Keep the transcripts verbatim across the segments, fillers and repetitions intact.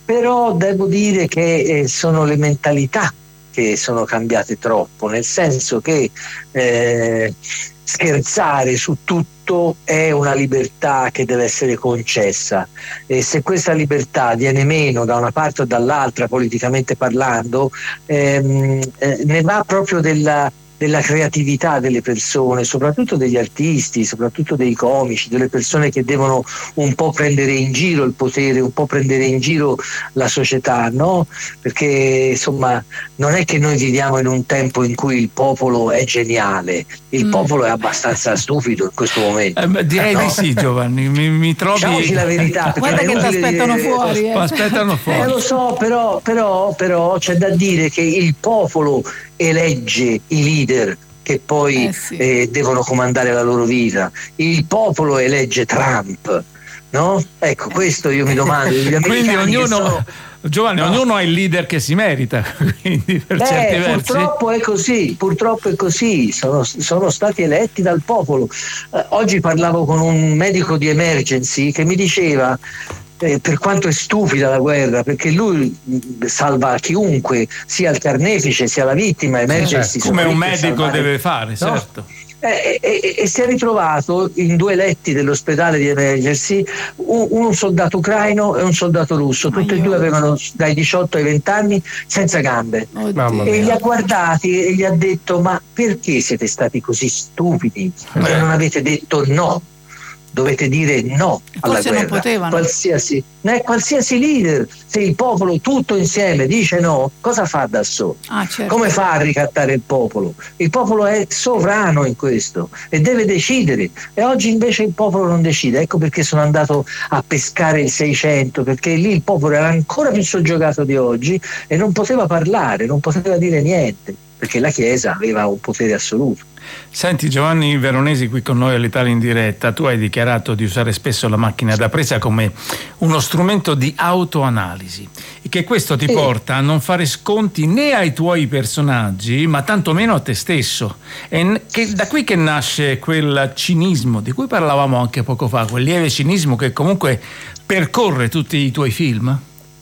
però devo dire che eh, sono le mentalità che sono cambiate troppo, nel senso che eh, scherzare su tutto è una libertà che deve essere concessa, e se questa libertà viene meno da una parte o dall'altra politicamente parlando, ehm, eh, ne va proprio della della creatività delle persone, soprattutto degli artisti, soprattutto dei comici, delle persone che devono un po' prendere in giro il potere, un po' prendere in giro la società, no? Perché insomma non è che noi viviamo in un tempo in cui il popolo è geniale, il mm. popolo è abbastanza stupido in questo momento. Eh, beh, direi no? di sì, Giovanni, mi, mi trovi... Diciamoci la verità. Guarda che ti aspettano dire... fuori. Eh. Aspettano fuori. Eh, lo so, però, però, però c'è da dire che il popolo elegge i leader che poi eh sì. eh, devono comandare la loro vita. Il popolo elegge Trump, no? Ecco, questo io mi domando. Quindi ognuno, sono... Giovanni, no. ognuno ha il leader che si merita. Quindi per Beh, certi versi. Purtroppo è così, purtroppo è così. Sono, sono stati eletti dal popolo. Eh, oggi parlavo con un medico di emergency che mi diceva. Eh, per quanto è stupida la guerra, perché lui mh, salva chiunque, sia il carnefice sia la vittima, emergency, certo. come un medico salvare, deve fare, no? certo. Eh, e, e si è ritrovato in due letti dell'ospedale di emergency un, un soldato ucraino e un soldato russo, tutti e due avevano dai diciotto ai venti anni, senza gambe. E li ha guardati e gli ha detto: ma perché siete stati così stupidi che non avete detto no? Dovete dire no alla Forse guerra. Non potevano. Qualsiasi, eh, qualsiasi leader, se il popolo tutto insieme dice no, cosa fa da solo? Ah, certo. Come fa a ricattare il popolo? Il popolo è sovrano in questo e deve decidere, e oggi invece il popolo non decide. Ecco perché sono andato a pescare il seicento, perché lì il popolo era ancora più soggiogato di oggi e non poteva parlare, non poteva dire niente, perché la Chiesa aveva un potere assoluto. Senti, Giovanni Veronesi qui con noi all'Italia in diretta, tu hai dichiarato di usare spesso la macchina da presa come uno strumento di autoanalisi e che questo ti porta a non fare sconti né ai tuoi personaggi ma tantomeno a te stesso, e che da qui che nasce quel cinismo di cui parlavamo anche poco fa, quel lieve cinismo che comunque percorre tutti i tuoi film?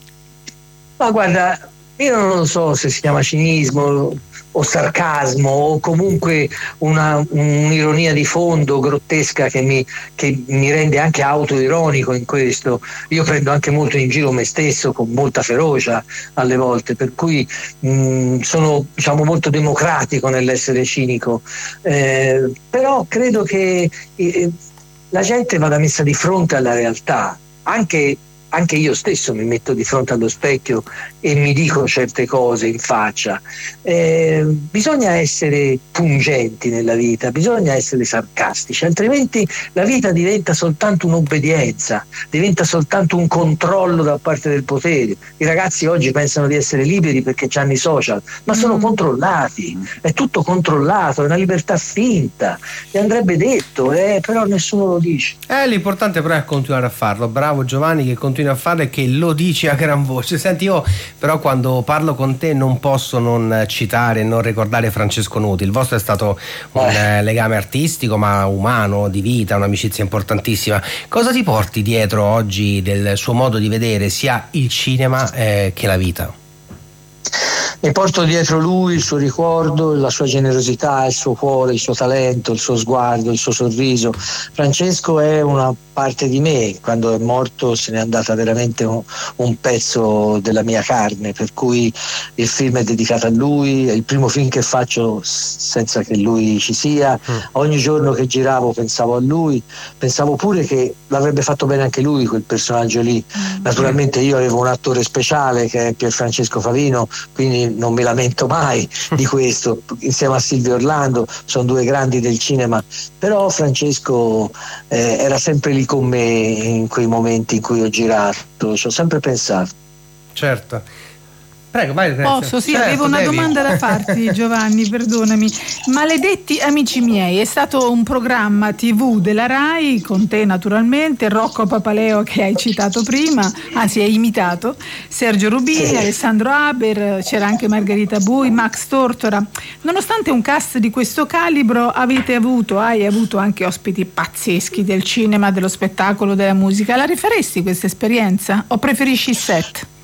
Ma guarda, io non lo so se si chiama cinismo o sarcasmo o comunque una, un'ironia di fondo grottesca che mi, che mi rende anche autoironico in questo. Io prendo anche molto in giro me stesso con molta ferocia alle volte, per cui mh, sono diciamo molto democratico nell'essere cinico, eh, però credo che eh, la gente vada messa di fronte alla realtà. Anche Anche io stesso mi metto di fronte allo specchio e mi dico certe cose in faccia. Eh, bisogna essere pungenti nella vita, bisogna essere sarcastici, altrimenti la vita diventa soltanto un'obbedienza, diventa soltanto un controllo da parte del potere. I ragazzi oggi pensano di essere liberi perché hanno i social, ma sono mm. controllati, è tutto controllato, è una libertà finta, e andrebbe detto, eh, però nessuno lo dice. Eh, l'importante però è continuare a farlo. Bravo Giovanni che continua a fare, che lo dici a gran voce. Senti, io però quando parlo con te non posso non citare, non ricordare Francesco Nuti. Il vostro è stato un eh. legame artistico ma umano, di vita, un'amicizia importantissima. Cosa ti porti dietro oggi del suo modo di vedere sia il cinema eh, che la vita? Mi porto dietro lui il suo ricordo, la sua generosità, il suo cuore, il suo talento, il suo sguardo, il suo sorriso. Francesco è una parte di me, quando è morto se n'è andata veramente un, un pezzo della mia carne, per cui il film è dedicato a lui, è il primo film che faccio senza che lui ci sia. Mm. Ogni giorno che giravo pensavo a lui, pensavo pure che l'avrebbe fatto bene anche lui quel personaggio lì. Mm. Naturalmente io avevo un attore speciale che è Pierfrancesco Favino, quindi non mi lamento mai di questo, insieme a Silvio Orlando, sono due grandi del cinema, però Francesco eh, era sempre lì con me in quei momenti in cui ho girato, ci ho sempre pensato. Certo. Prego, vai. Posso? Sì, certo, avevo una devi. domanda da farti, Giovanni, perdonami. Maledetti amici miei, è stato un programma tivù della Rai, con te naturalmente, Rocco Papaleo che hai citato prima, anzi hai imitato, Sergio Rubini, sì. Alessandro Haber, c'era anche Margherita Bui, Max Tortora. Nonostante un cast di questo calibro, avete avuto, hai avuto anche ospiti pazzeschi del cinema, dello spettacolo, della musica. La rifaresti questa esperienza o preferisci il set?